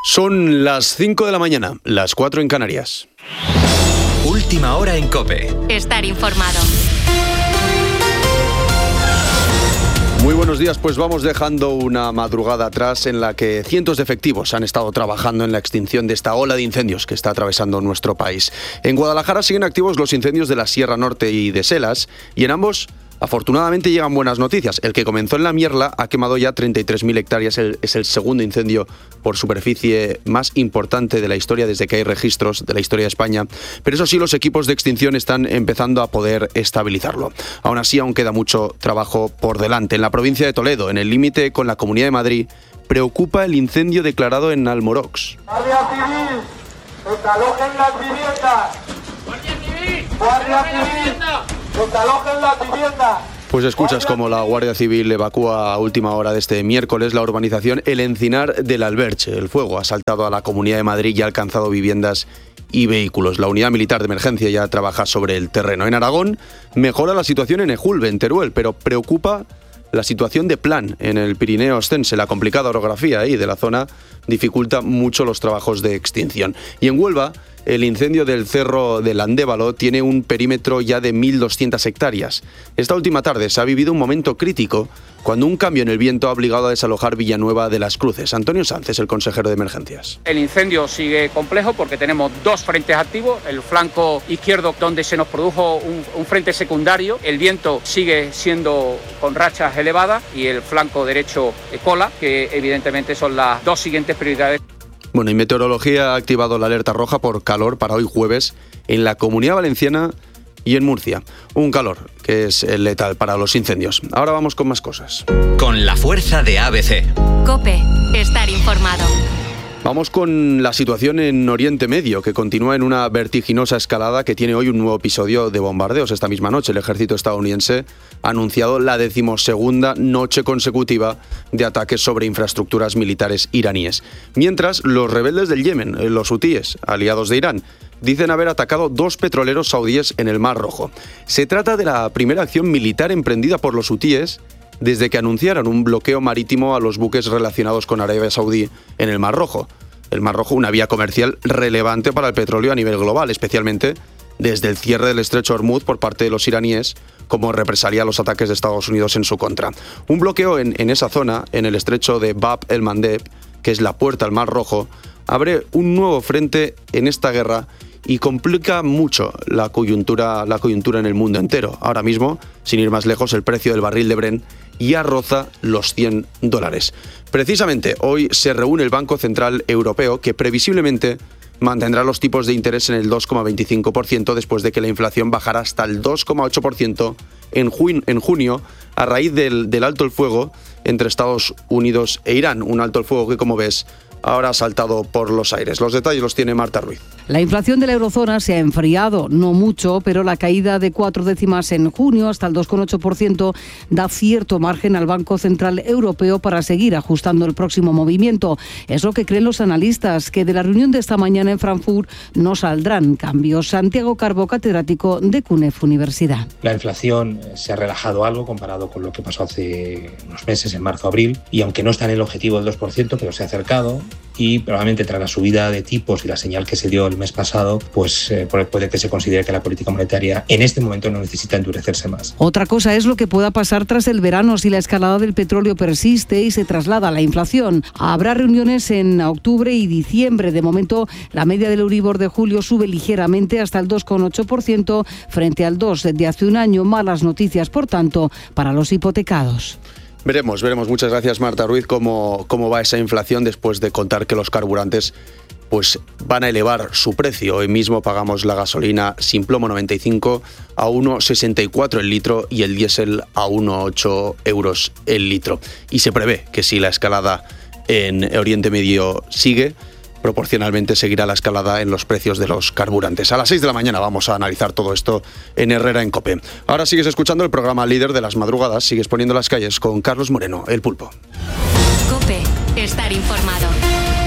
Son las 5 de la mañana, las 4 en Canarias. Última hora en COPE. Estar informado. Muy buenos días, pues vamos dejando una madrugada atrás en la que cientos de efectivos han estado trabajando en la extinción de esta ola de incendios que está atravesando nuestro país. En Guadalajara siguen activos los incendios de la Sierra Norte y de Selas, y en ambos, afortunadamente, llegan buenas noticias. El que comenzó en La Mierla ha quemado ya 33.000 hectáreas, es el segundo incendio por superficie más importante de la historia desde que hay registros de la historia de España. Pero eso sí, los equipos de extinción están empezando a poder estabilizarlo. Aún así, aún queda mucho trabajo por delante. En la provincia de Toledo, en el límite con la Comunidad de Madrid, preocupa el incendio declarado en Almorox. ¡Guardia Civil! ¡Desalojen las viviendas! ¡Guardia Civil! ¡Guardia Civil! ¡Desalojen las viviendas! Pues escuchas como la Guardia Civil evacúa a última hora de este miércoles la urbanización El Encinar del Alberche. El fuego ha saltado a la Comunidad de Madrid y ha alcanzado viviendas y vehículos. La unidad militar de emergencia ya trabaja sobre el terreno. En Aragón mejora la situación en Ejulbe, en Teruel, pero preocupa la situación de Plan en el Pirineo Ostense. La complicada orografía ahí de la zona dificulta mucho los trabajos de extinción. Y en Huelva, el incendio del Cerro del Andévalo tiene un perímetro ya de 1.200 hectáreas. Esta última tarde se ha vivido un momento crítico cuando un cambio en el viento ha obligado a desalojar Villanueva de las Cruces. Antonio Sanz es el consejero de emergencias. El incendio sigue complejo porque tenemos dos frentes activos. El flanco izquierdo, donde se nos produjo un frente secundario, el viento sigue siendo con rachas elevadas, y el flanco derecho cola, que evidentemente son las dos siguientes prioridades. Bueno, y Meteorología ha activado la alerta roja por calor para hoy jueves en la Comunidad Valenciana y en Murcia. Un calor que es letal para los incendios. Ahora vamos con más cosas. Con la fuerza de ABC. COPE. Estar informado. Vamos con la situación en Oriente Medio, que continúa en una vertiginosa escalada que tiene hoy un nuevo episodio de bombardeos. Esta misma noche el ejército estadounidense ha anunciado la 12ª noche consecutiva de ataques sobre infraestructuras militares iraníes. Mientras, los rebeldes del Yemen, los hutíes, aliados de Irán, dicen haber atacado 2 petroleros saudíes en el Mar Rojo. Se trata de la primera acción militar emprendida por los hutíes desde que anunciaron un bloqueo marítimo a los buques relacionados con Arabia Saudí en el Mar Rojo. El Mar Rojo, una vía comercial relevante para el petróleo a nivel global, especialmente desde el cierre del estrecho Hormuz por parte de los iraníes como represalia a los ataques de Estados Unidos en su contra. Un bloqueo en esa zona, en el estrecho de Bab el-Mandeb, que es la puerta al Mar Rojo, abre un nuevo frente en esta guerra y complica mucho la coyuntura en el mundo entero. Ahora mismo, sin ir más lejos, el precio del barril de Brent ya roza los $100. Precisamente hoy se reúne el Banco Central Europeo, que previsiblemente mantendrá los tipos de interés en el 2,25% después de que la inflación bajara hasta el 2,8% en junio a raíz del alto el fuego entre Estados Unidos e Irán. Un alto el fuego que, como ves, ahora ha saltado por los aires. Los detalles los tiene Marta Ruiz. La inflación de la eurozona se ha enfriado, no mucho, pero la caída de 4 décimas en junio hasta el 2,8% da cierto margen al Banco Central Europeo para seguir ajustando el próximo movimiento. Es lo que creen los analistas, que de la reunión de esta mañana en Frankfurt no saldrán cambios. Santiago Carbo, catedrático de CUNEF Universidad. La inflación se ha relajado algo comparado con lo que pasó hace unos meses, en marzo-abril, y aunque no está en el objetivo del 2%, pero se ha acercado, y probablemente tras la subida de tipos y la señal que se dio el mes pasado, pues puede que se considere que la política monetaria en este momento no necesita endurecerse más. Otra cosa es lo que pueda pasar tras el verano si la escalada del petróleo persiste y se traslada a la inflación. Habrá reuniones en octubre y diciembre. De momento, la media del Euribor de julio sube ligeramente hasta el 2,8% frente al 2% de hace un año. Malas noticias, por tanto, para los hipotecados. Veremos. Muchas gracias, Marta Ruiz, cómo va esa inflación después de contar que los carburantes pues van a elevar su precio. Hoy mismo pagamos la gasolina sin plomo 95 a 1,64 el litro y el diésel a 1,8 euros el litro. Y se prevé que si la escalada en Oriente Medio sigue, proporcionalmente seguirá la escalada en los precios de los carburantes. A las 6 de la mañana vamos a analizar todo esto en Herrera en COPE. Ahora sigues escuchando el programa líder de las madrugadas, sigues poniendo las calles con Carlos Moreno, El Pulpo. COPE. Estar informado.